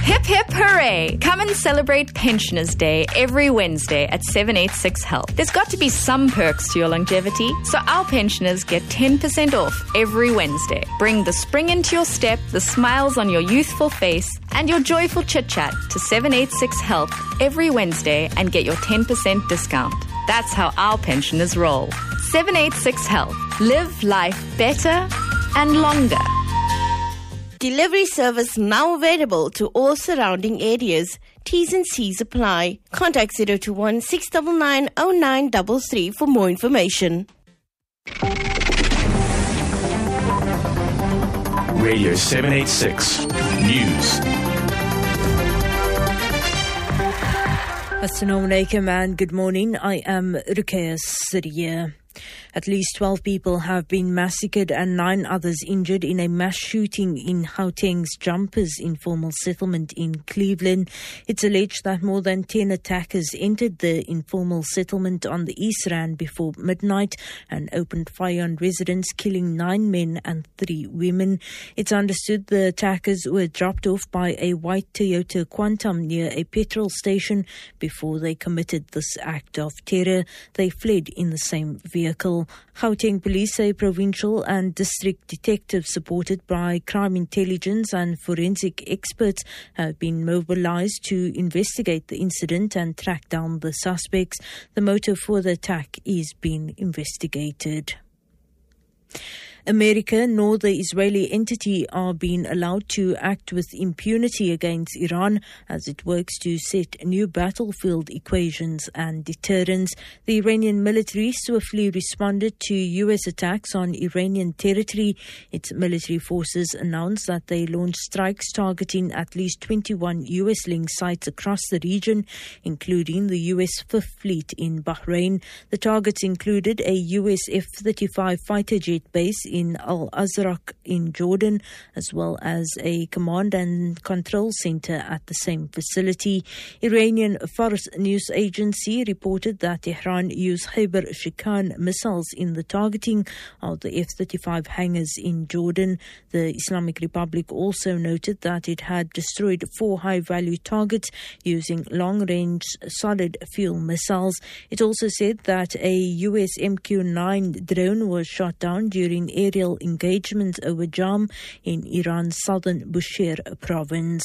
Hip hip hooray! Come and celebrate Pensioners Day every Wednesday at 786 Health. There's got to be some perks to your longevity, so our pensioners get 10% off every Wednesday. Bring the spring into your step, the smiles on your youthful face, and your joyful chit-chat to 786 Health every Wednesday and get your 10% discount. That's how our pensioners roll. 786 Health. Live life better and longer. Delivery service now available to all surrounding areas. T's and C's apply. Contact 021 699 0933 for more information. Radio 786 News. Assalamu alaikum and good morning. I am Ruqayya Siriya. At least 12 people have been massacred and 9 others injured in a mass shooting in Gauteng's Jumpers informal settlement in Cleveland. It's alleged that more than 10 attackers entered the informal settlement on the East Rand before midnight and opened fire on residents, killing 9 men and 3 women. It's understood the attackers were dropped off by a white Toyota Quantum near a petrol station before they committed this act of terror. They fled in the same vehicle. Gauteng police say provincial and district detectives supported by crime intelligence and forensic experts have been mobilized to investigate the incident and track down the suspects. The motive for the attack is being investigated. America nor the Israeli entity are being allowed to act with impunity against Iran as it works to set new battlefield equations and deterrence. The Iranian military swiftly responded to U.S. attacks on Iranian territory. Its military forces announced that they launched strikes targeting at least 21 U.S.-linked sites across the region, including the U.S. Fifth Fleet in Bahrain. The targets included a U.S. F-35 fighter jet base in Al-Azraq in Jordan, as well as a command and control center at the same facility. Iranian Fars news agency reported that Tehran used Khyber Shikan missiles in the targeting of the F-35 hangars in Jordan. The Islamic Republic also noted that it had destroyed 4 high-value targets using long-range solid fuel missiles. It also said that a U.S. MQ-9 drone was shot down during aerial engagements over Jam in Iran's southern Bushehr province.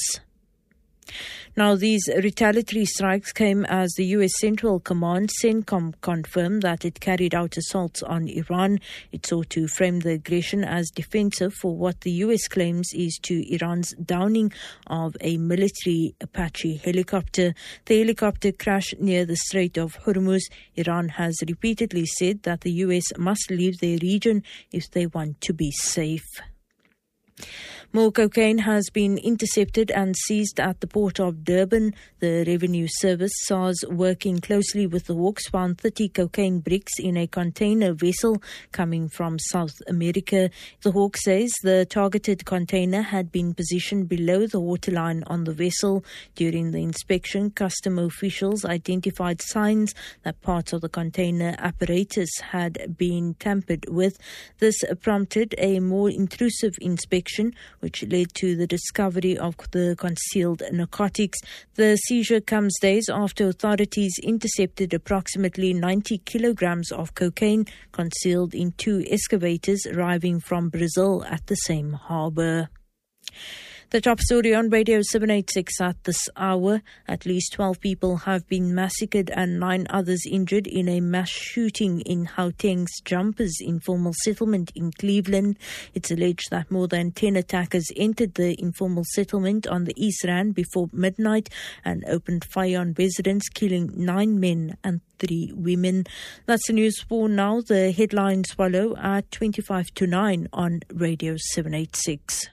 Now, these retaliatory strikes came as the U.S. Central Command, CENTCOM, confirmed that it carried out assaults on Iran. It sought to frame the aggression as defensive for what the U.S. claims is to Iran's downing of a military Apache helicopter. The helicopter crashed near the Strait of Hormuz. Iran has repeatedly said that the U.S. must leave their region if they want to be safe. More cocaine has been intercepted and seized at the port of Durban. The Revenue Service, SARS, working closely with the Hawks, found 30 cocaine bricks in a container vessel coming from South America. The Hawk says the targeted container had been positioned below the waterline on the vessel. During the inspection, custom officials identified signs that parts of the container apparatus had been tampered with. This prompted a more intrusive inspection, which led to the discovery of the concealed narcotics. The seizure comes days after authorities intercepted approximately 90 kilograms of cocaine concealed in 2 excavators arriving from Brazil at the same harbour. The top story on Radio 786 at this hour. At least 12 people have been massacred and 9 others injured in a mass shooting in Gauteng's Jumpers informal settlement in Cleveland. It's alleged that more than 10 attackers entered the informal settlement on the East Rand before midnight and opened fire on residents, killing 9 men and 3 women. That's the news for now. The headlines follow at 25 to 9 on Radio 786.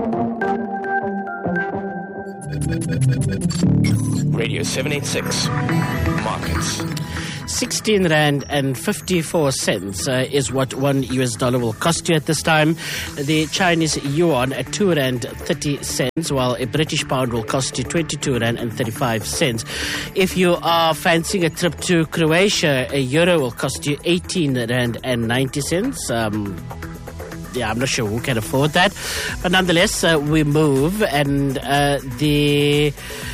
Radio 786 Markets. 16 Rand and 54 cents is what $1 will cost you at this time. The Chinese yuan at 2 Rand 30 cents, while a British pound will cost you 22 Rand and 35 cents. If you are fancying a trip to Croatia, a euro will cost you 18 Rand and 90 cents. I'm not sure who can afford that. But nonetheless, we move, and the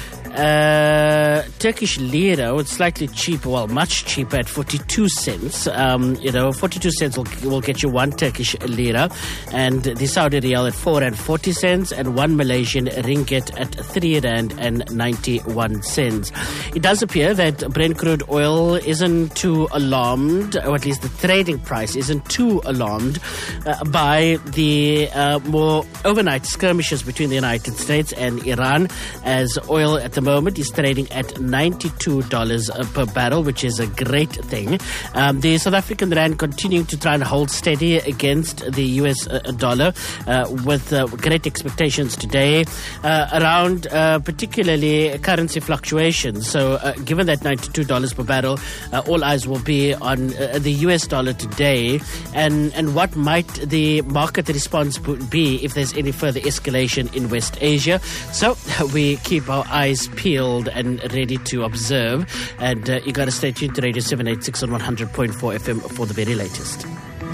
Turkish lira, it's slightly cheaper, well, much cheaper at 42 cents. 42 cents will get you 1 Turkish lira, and the Saudi riyal at 4 and 40 cents, and 1 Malaysian ringgit at 3 rand and 91 cents. It does appear that Brent crude oil isn't too alarmed, or at least the trading price isn't too alarmed by the more overnight skirmishes between the United States and Iran, as oil at the moment is trading at $92 per barrel, which is a great thing. The South African rand continuing to try and hold steady against the US dollar, with great expectations today around particularly currency fluctuations. So given that $92 per barrel, all eyes will be on the US dollar today, and what might the market response be if there's any further escalation in West Asia. So we keep our eyes peeled and ready to observe, and you got to stay tuned to Radio 786 on 100.4 FM for the very latest.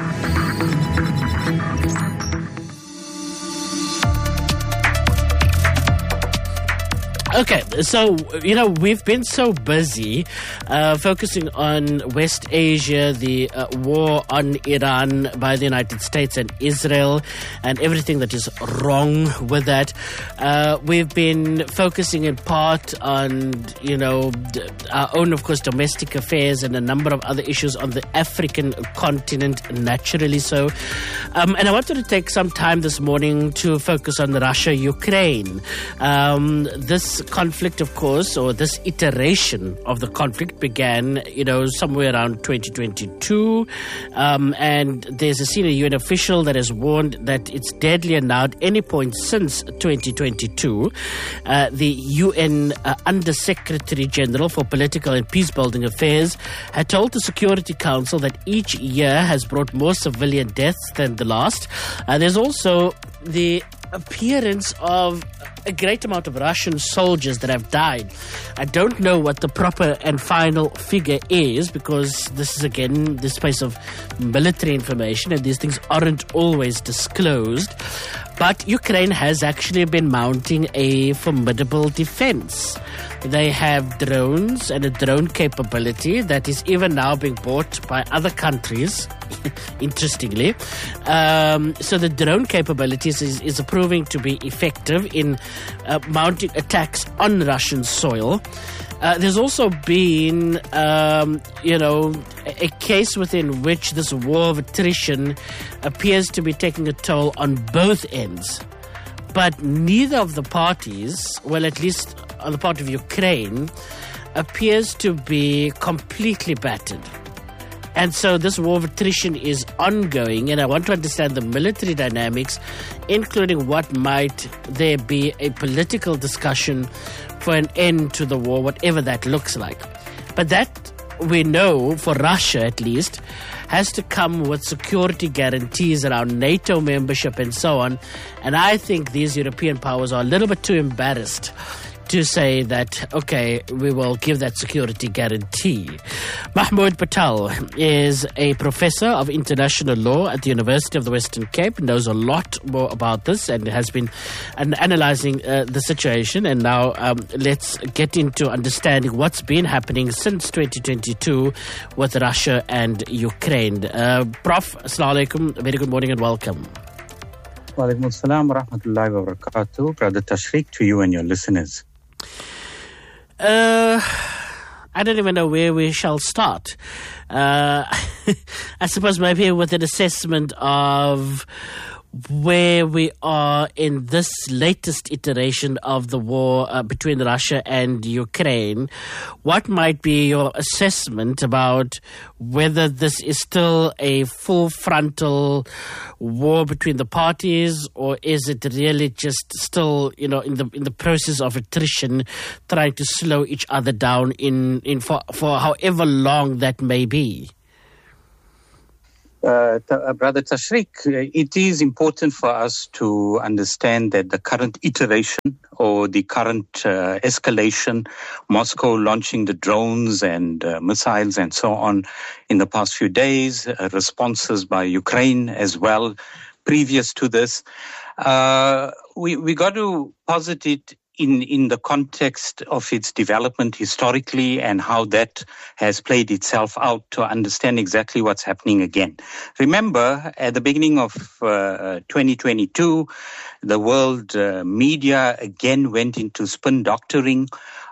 Okay, so, we've been so busy focusing on West Asia, the war on Iran by the United States and Israel, and everything that is wrong with that. We've been focusing in part on, our own, of course, domestic affairs and a number of other issues on the African continent, naturally so. And I wanted to take some time this morning to focus on Russia-Ukraine. This conflict, of course, or this iteration of the conflict began, somewhere around 2022. And there's a senior UN official that has warned that it's deadlier now at any point since 2022. The UN Under-Secretary General for Political and Peace-Building Affairs had told the Security Council that each year has brought more civilian deaths than the last. There's also the appearance of a great amount of Russian soldiers that have died. I don't know what the proper and final figure is, because this is, again, the space of military information, and these things aren't always disclosed. But Ukraine has actually been mounting a formidable defense. They have drones and a drone capability that is even now being bought by other countries, interestingly. So the drone capabilities is proving to be effective in mounting attacks on Russian soil. There's also been, a case within which this war of attrition appears to be taking a toll on both ends. But neither of the parties, well, at least on the part of Ukraine, appears to be completely battered. And so this war of attrition is ongoing, and I want to understand the military dynamics, including what might there be a political discussion for an end to the war, whatever that looks like. But that, we know, for Russia at least, has to come with security guarantees around NATO membership and so on. And I think these European powers are a little bit too embarrassed to say that, okay, we will give that security guarantee. Mahmoud Patel is a professor of international law at the University of the Western Cape, knows a lot more about this and has been analyzing the situation. And now let's get into understanding what's been happening since 2022 with Russia and Ukraine. Prof, Assalamu alaikum, very good morning and welcome. Wa alaikum assalam wa rahmatullahi wa barakatuh. Brother Tashriq, to you and your listeners. I don't even know where we shall start. I suppose maybe with an assessment of where we are in this latest iteration of the war between Russia and Ukraine. What might be your assessment about whether this is still a full frontal war between the parties, or is it really just still, in the process of attrition, trying to slow each other down for however long that may be? Brother Tashriq, it is important for us to understand that the current iteration or the current escalation, Moscow launching the drones and missiles and so on in the past few days, responses by Ukraine as well, previous to this. We got to posit it in the context of its development historically and how that has played itself out to understand exactly what's happening again. Remember, at the beginning of 2022, the world media again went into spin doctoring,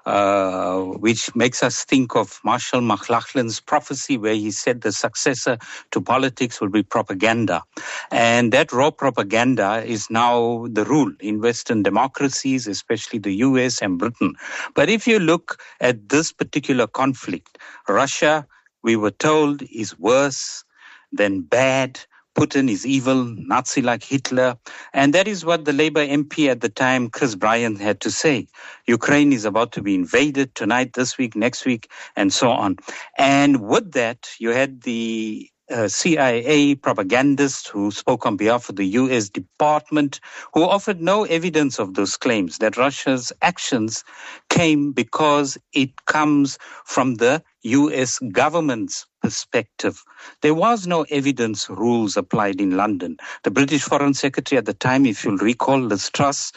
which makes us think of Marshall McLuhan's prophecy where he said the successor to politics will be propaganda. And that raw propaganda is now the rule in Western democracies, especially the US and Britain. But if you look at this particular conflict, Russia, we were told, is worse than bad. Putin is evil, Nazi like Hitler. And that is what the Labour MP at the time, Chris Bryan, had to say. Ukraine is about to be invaded tonight, this week, next week, and so on. And with that, you had the CIA propagandists who spoke on behalf of the US Department, who offered no evidence of those claims, that Russia's actions came because it comes from the US government's perspective. There was no evidence rules applied in London. The British Foreign Secretary at the time, if you'll recall, Liz Truss,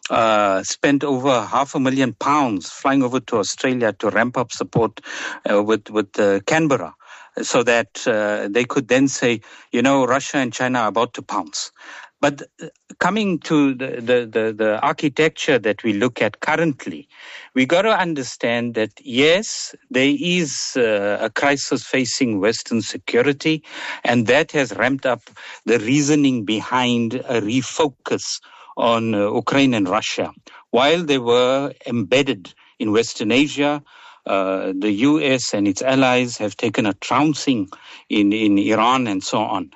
spent over £500,000 flying over to Australia to ramp up support with Canberra, so that they could then say, Russia and China are about to pounce. But coming to the architecture that we look at currently, we got to understand that, yes, there is a crisis facing Western security, and that has ramped up the reasoning behind a refocus on Ukraine and Russia. While they were embedded in Western Asia, the US and its allies have taken a trouncing in Iran and so on.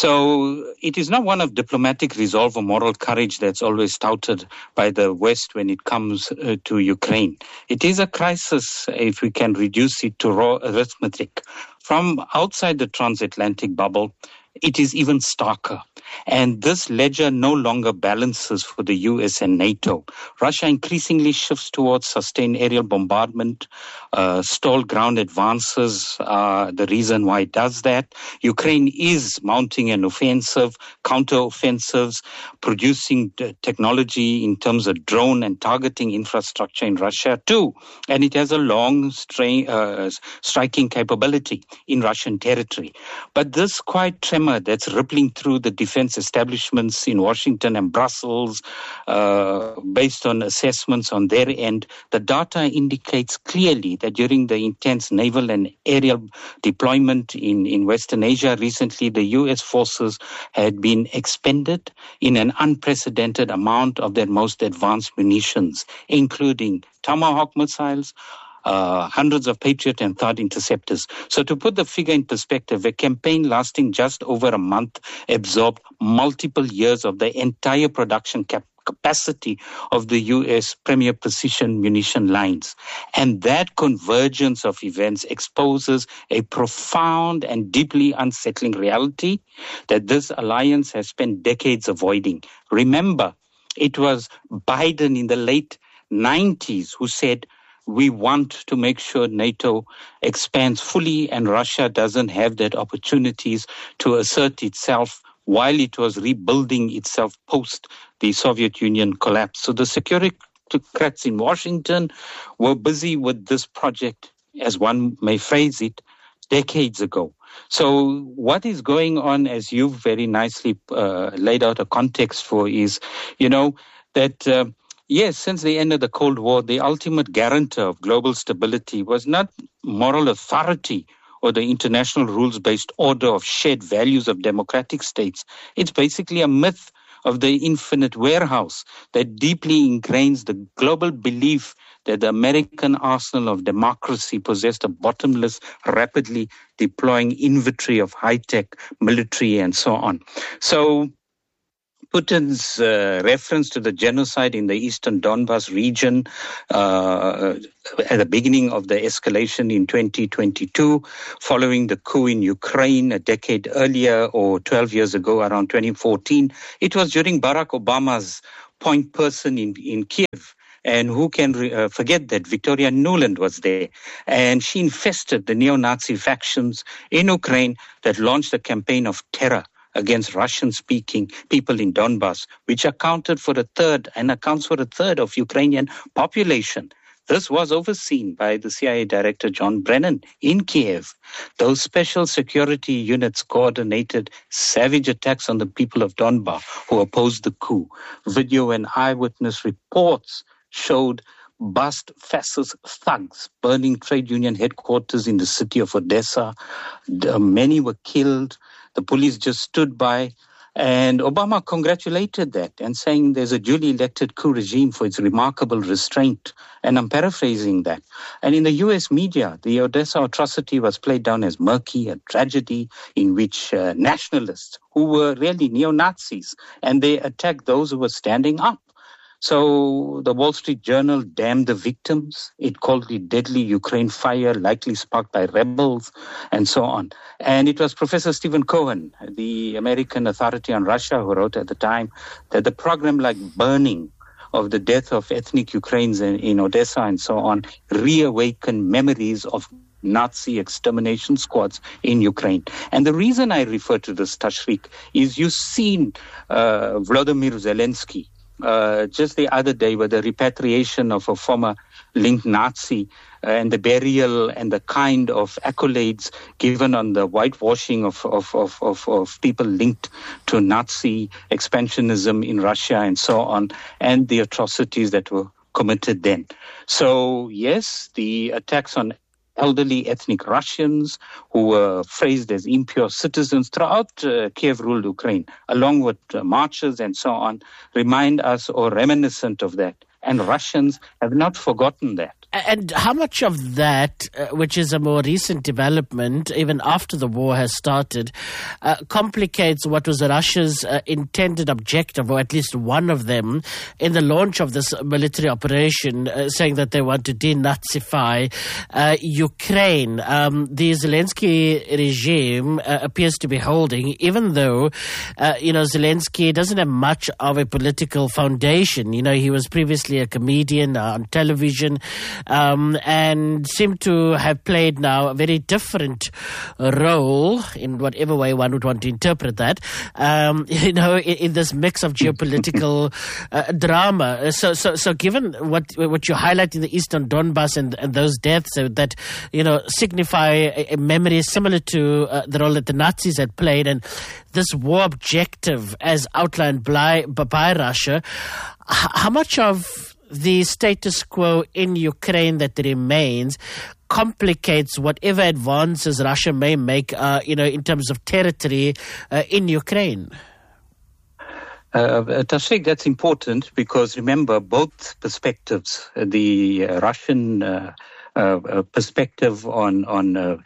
So it is not one of diplomatic resolve or moral courage that's always touted by the West when it comes to Ukraine. It is a crisis if we can reduce it to raw arithmetic. From outside the transatlantic bubble, it is even starker. And this ledger no longer balances for the US and NATO. Russia increasingly shifts towards sustained aerial bombardment. Stalled ground advances are the reason why it does that. Ukraine is mounting an offensive, counter-offensives, producing technology in terms of drone and targeting infrastructure in Russia too. And it has a long striking capability in Russian territory. But this quiet tremor that's rippling through the defense establishments in Washington and Brussels, based on assessments on their end, the data indicates clearly that during the intense naval and aerial deployment in Western Asia recently, the U.S. forces had been expended in an unprecedented amount of their most advanced munitions, including Tomahawk missiles, hundreds of Patriot and THAAD interceptors. So to put the figure in perspective, a campaign lasting just over a month absorbed multiple years of the entire production capacity of the U.S. premier precision munition lines. And that convergence of events exposes a profound and deeply unsettling reality that this alliance has spent decades avoiding. Remember, it was Biden in the late 90s who said, we want to make sure NATO expands fully and Russia doesn't have that opportunities to assert itself while it was rebuilding itself post the Soviet Union collapse. So the securocrats in Washington were busy with this project, as one may phrase it, decades ago. So what is going on, as you've very nicely laid out a context for, is, that yes, since the end of the Cold War, the ultimate guarantor of global stability was not moral authority or the international rules-based order of shared values of democratic states. It's basically a myth of the infinite warehouse that deeply ingrains the global belief that the American arsenal of democracy possessed a bottomless, rapidly deploying inventory of high-tech military and so on. So Putin's reference to the genocide in the eastern Donbas region at the beginning of the escalation in 2022, following the coup in Ukraine a decade earlier or 12 years ago, around 2014, it was during Barack Obama's point person in Kiev. And who can forget that Victoria Nuland was there, and she infested the neo-Nazi factions in Ukraine that launched a campaign of terror against Russian-speaking people in Donbass, which accounted for accounts for a third of Ukrainian population. This was overseen by the CIA Director John Brennan in Kiev. Those special security units coordinated savage attacks on the people of Donbass who opposed the coup. Video and eyewitness reports showed bussed fascist thugs burning trade union headquarters in the city of Odessa. Many were killed. The police just stood by. And Obama congratulated that and saying there's a duly elected coup regime for its remarkable restraint. And I'm paraphrasing that. And in the U.S. media, the Odessa atrocity was played down as murky, a tragedy in which nationalists, who were really neo-Nazis, and they attacked those who were standing up. So the Wall Street Journal damned the victims. It called it deadly Ukraine fire, likely sparked by rebels, and so on. And it was Professor Stephen Cohen, the American authority on Russia, who wrote at the time that the program like burning of the death of ethnic Ukrainians in Odessa and so on reawakened memories of Nazi extermination squads in Ukraine. And the reason I refer to this, Tashrik, is you've seen Volodymyr Zelensky just the other day with the repatriation of a former linked Nazi and the burial and the kind of accolades given on the whitewashing of people linked to Nazi expansionism in Russia and so on, and the atrocities that were committed then. So yes, the attacks on elderly ethnic Russians who were phrased as impure citizens throughout Kiev-ruled Ukraine, along with marches and so on, remind us or reminiscent of that. And Russians have not forgotten that. And how much of that, which is a more recent development, even after the war has started, complicates what was Russia's intended objective, or at least one of them, in the launch of this military operation, saying that they want to denazify Ukraine? The Zelensky regime appears to be holding, even though, Zelensky doesn't have much of a political foundation. He was previously a comedian on television, and seem to have played now a very different role, in whatever way one would want to interpret that, in this mix of geopolitical drama. So given what you highlight in the eastern Donbass and those deaths that, signify a memory similar to the role that the Nazis had played, and this war objective as outlined by Russia, how much of the status quo in Ukraine that remains complicates whatever advances Russia may make, in terms of territory in Ukraine? Tashrik, that's important because remember both perspectives, the Russian perspective on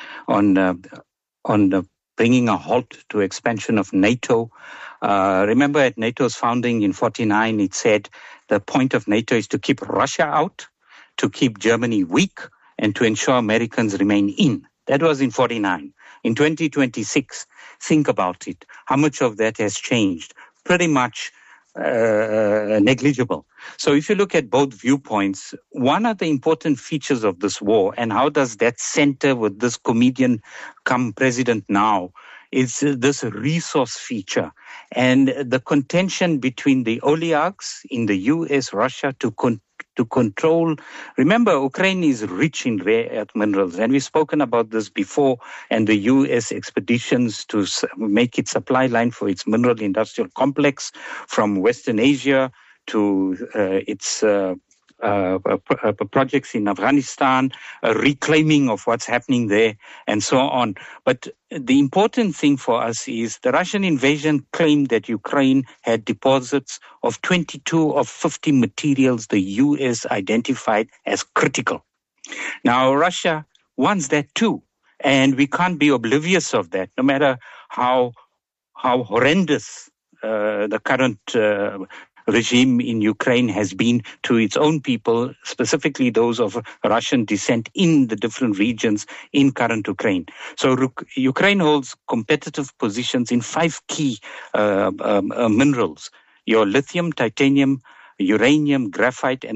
bringing a halt to expansion of NATO. Remember at NATO's founding in 1949, it said the point of NATO is to keep Russia out, to keep Germany weak, and to ensure Americans remain in. That was in 1949. In 2026, think about it. How much of that has changed? Pretty much negligible. So if you look at both viewpoints, one of the important features of this war, and how does that center with this comedian come president now, is this resource feature and the contention between the oligarchs in the US, Russia to control. Remember, Ukraine is rich in rare earth minerals, and we've spoken about this before, and the US expeditions to make its supply line for its mineral industrial complex from Western Asia to its projects in Afghanistan, reclaiming of what's happening there, and so on. But the important thing for us is the Russian invasion claimed that Ukraine had deposits of 22 of 50 materials the US identified as critical. Now, Russia wants that too, and we can't be oblivious of that, no matter how horrendous the current regime in Ukraine has been to its own people, specifically those of Russian descent in the different regions in current Ukraine. So Ukraine holds competitive positions in 5 key minerals: your lithium, titanium, uranium, graphite, and